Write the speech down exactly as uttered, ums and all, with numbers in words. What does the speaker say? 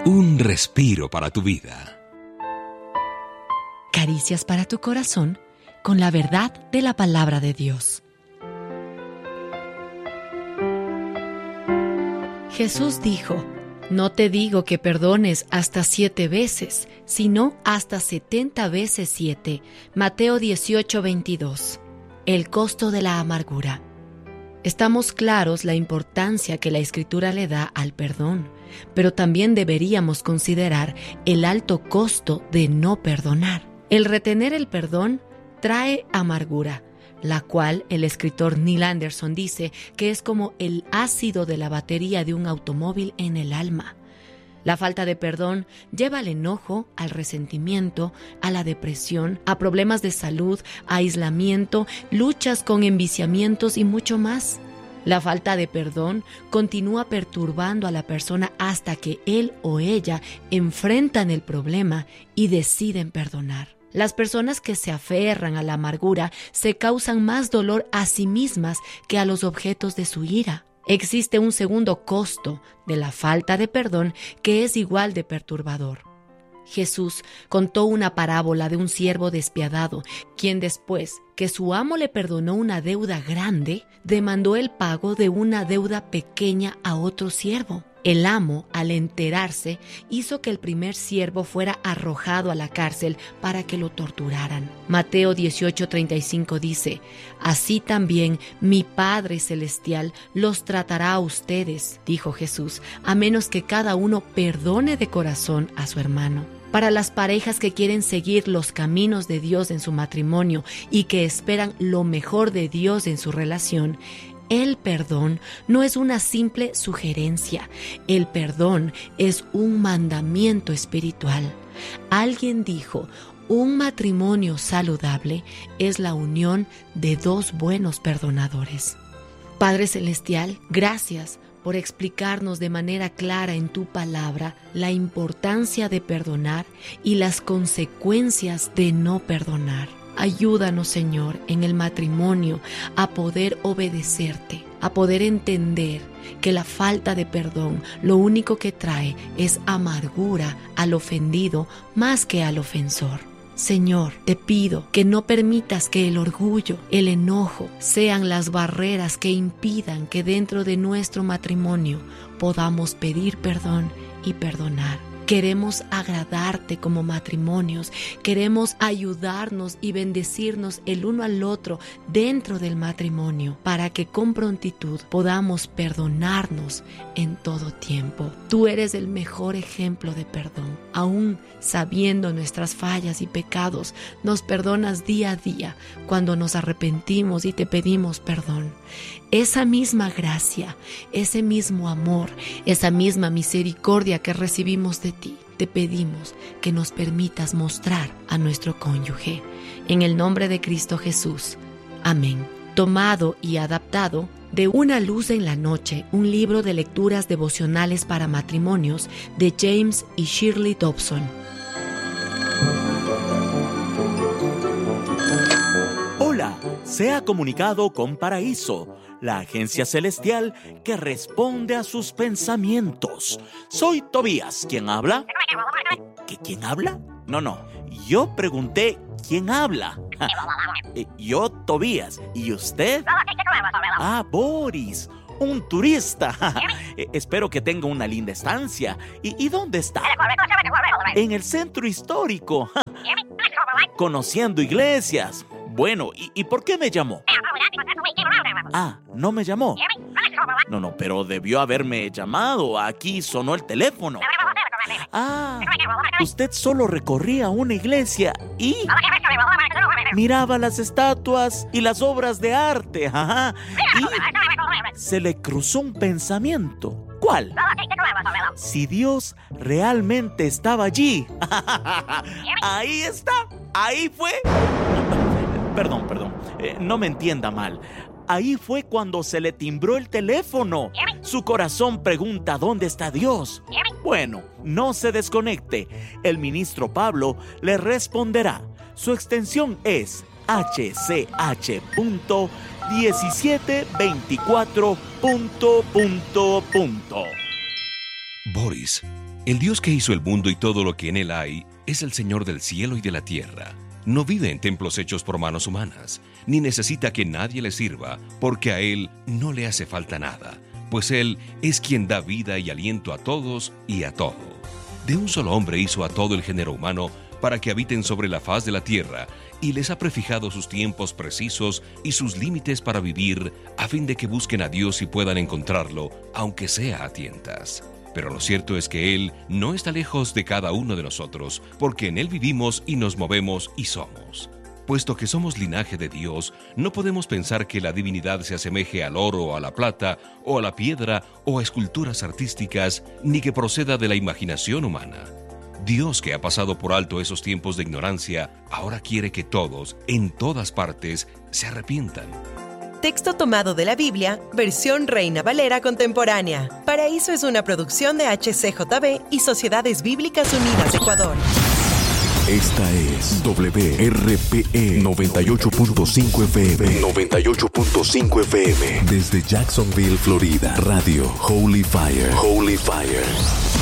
Un respiro para tu vida. Caricias para tu corazón con la verdad de la palabra de Dios. Jesús dijo: no te digo que perdones hasta siete veces, sino hasta setenta veces siete. Mateo dieciocho, veintidós. El costo de la amargura. Estamos claros la importancia que la Escritura le da al perdón, pero también deberíamos considerar el alto costo de no perdonar. El retener el perdón trae amargura, la cual el escritor Neil Anderson dice que es como el ácido de la batería de un automóvil en el alma. La falta de perdón lleva al enojo, al resentimiento, a la depresión, a problemas de salud, a aislamiento, luchas con enviciamientos y mucho más. La falta de perdón continúa perturbando a la persona hasta que él o ella enfrentan el problema y deciden perdonar. Las personas que se aferran a la amargura se causan más dolor a sí mismas que a los objetos de su ira. Existe un segundo costo de la falta de perdón que es igual de perturbador. Jesús contó una parábola de un siervo despiadado, quien después que su amo le perdonó una deuda grande, demandó el pago de una deuda pequeña a otro siervo. El amo, al enterarse, hizo que el primer siervo fuera arrojado a la cárcel para que lo torturaran. Mateo dieciocho, treinta y cinco dice: así también mi Padre Celestial los tratará a ustedes, dijo Jesús, a menos que cada uno perdone de corazón a su hermano. Para las parejas que quieren seguir los caminos de Dios en su matrimonio y que esperan lo mejor de Dios en su relación, el perdón no es una simple sugerencia. El perdón es un mandamiento espiritual. Alguien dijo: un matrimonio saludable es la unión de dos buenos perdonadores. Padre Celestial, gracias por explicarnos de manera clara en tu palabra la importancia de perdonar y las consecuencias de no perdonar. Ayúdanos, Señor, en el matrimonio a poder obedecerte, a poder entender que la falta de perdón lo único que trae es amargura al ofendido más que al ofensor. Señor, te pido que no permitas que el orgullo, el enojo, sean las barreras que impidan que dentro de nuestro matrimonio podamos pedir perdón y perdonar. Queremos agradarte como matrimonios, queremos ayudarnos y bendecirnos el uno al otro dentro del matrimonio para que con prontitud podamos perdonarnos en todo tiempo. Tú eres el mejor ejemplo de perdón. Aún sabiendo nuestras fallas y pecados, nos perdonas día a día cuando nos arrepentimos y te pedimos perdón. Esa misma gracia, ese mismo amor, esa misma misericordia que recibimos de ti, te pedimos que nos permitas mostrar a nuestro cónyuge. En el nombre de Cristo Jesús. Amén. Tomado y adaptado de Una luz en la noche, un libro de lecturas devocionales para matrimonios de James y Shirley Dobson. Hola, se ha comunicado con Paraíso, la agencia celestial que responde a sus pensamientos. Soy Tobías. ¿Quién habla? ¿Qué, ¿Quién habla? No, no. Yo pregunté ¿quién habla? Yo, Tobías. ¿Y usted? Ah, Boris. Un turista. Espero que tenga una linda estancia. ¿Y, ¿Y dónde está? En el centro histórico. Conociendo iglesias. Bueno, ¿y, ¿y por qué me llamó? Ah, ¿no me llamó? No, no, pero debió haberme llamado. Aquí sonó el teléfono. Ah, usted solo recorría una iglesia y miraba las estatuas y las obras de arte. Ajá. Y se le cruzó un pensamiento. ¿Cuál? Si Dios realmente estaba allí. Ahí está. Ahí fue. Perdón, perdón. Eh, no me entienda mal. Ahí fue cuando se le timbró el teléfono. Su corazón pregunta ¿dónde está Dios? Bueno, no se desconecte. El ministro Pablo le responderá. Su extensión es H C H punto diecisiete veinticuatro punto punto punto. Boris, el Dios que hizo el mundo y todo lo que en él hay, es el Señor del cielo y de la tierra. No vive en templos hechos por manos humanas, ni necesita que nadie le sirva, porque a Él no le hace falta nada, pues Él es quien da vida y aliento a todos y a todo. De un solo hombre hizo a todo el género humano para que habiten sobre la faz de la tierra, y les ha prefijado sus tiempos precisos y sus límites para vivir, a fin de que busquen a Dios y puedan encontrarlo, aunque sea a tientas. Pero lo cierto es que Él no está lejos de cada uno de nosotros, porque en Él vivimos y nos movemos y somos. Puesto que somos linaje de Dios, no podemos pensar que la divinidad se asemeje al oro o a la plata, o a la piedra, o a esculturas artísticas, ni que proceda de la imaginación humana. Dios, que ha pasado por alto esos tiempos de ignorancia, ahora quiere que todos, en todas partes, se arrepientan. Texto tomado de la Biblia, versión Reina Valera contemporánea. Paraíso es una producción de H C J B y Sociedades Bíblicas Unidas de Ecuador. Esta es W R P E noventa y ocho punto cinco F M. noventa y ocho punto cinco F M. Desde Jacksonville, Florida. Radio Holy Fire. Holy Fire.